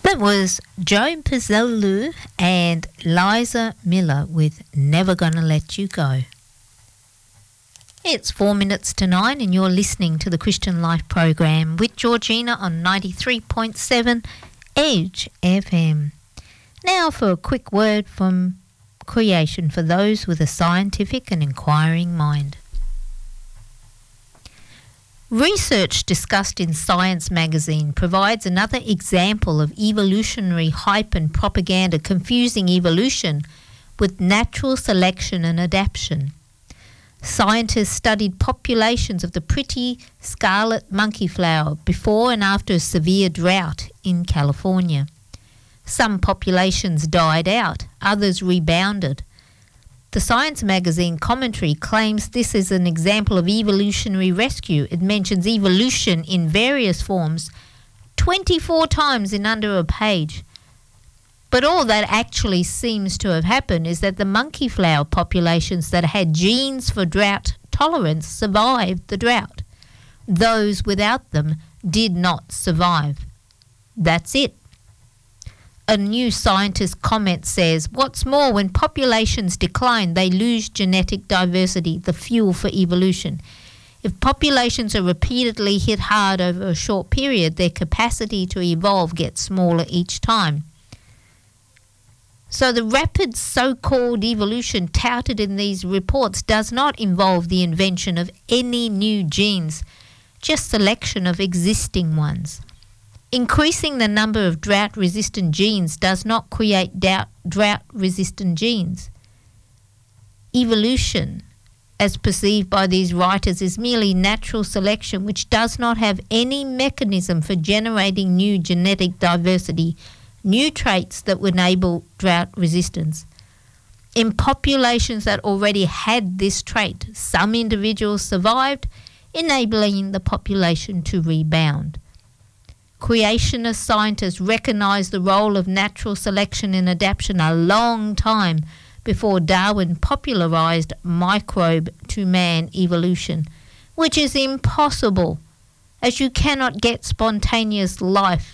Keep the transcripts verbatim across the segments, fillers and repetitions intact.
That was Joe Pizzolo and Liza Miller with Never Gonna Let You Go. It's four minutes to nine and you're listening to the Christian Life program with Georgina on ninety-three point seven Edge F M. Now for a quick word from creation for those with a scientific and inquiring mind. Research discussed in Science magazine provides another example of evolutionary hype and propaganda confusing evolution with natural selection and adaptation. Scientists studied populations of the pretty scarlet monkeyflower before and after a severe drought in California. Some populations died out, others rebounded. The Science magazine commentary claims this is an example of evolutionary rescue. It mentions evolution in various forms twenty-four times in under a page. But all that actually seems to have happened is that the monkeyflower populations that had genes for drought tolerance survived the drought. Those without them did not survive. That's it. A New Scientist comment says, what's more, when populations decline, they lose genetic diversity, the fuel for evolution. If populations are repeatedly hit hard over a short period, their capacity to evolve gets smaller each time. So the rapid so-called evolution touted in these reports does not involve the invention of any new genes, just selection of existing ones. Increasing the number of drought-resistant genes does not create drought-resistant genes. Evolution, as perceived by these writers, is merely natural selection which does not have any mechanism for generating new genetic diversity, new traits that would enable drought resistance. In populations that already had this trait, some individuals survived, enabling the population to rebound. Creationist scientists recognized the role of natural selection in adaptation a long time before Darwin popularized microbe-to-man evolution, which is impossible, as you cannot get spontaneous life.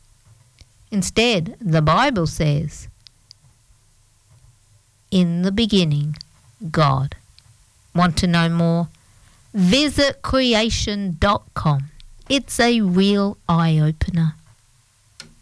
Instead, the Bible says, in the beginning, God. Want to know more? Visit creation dot com. It's a real eye-opener.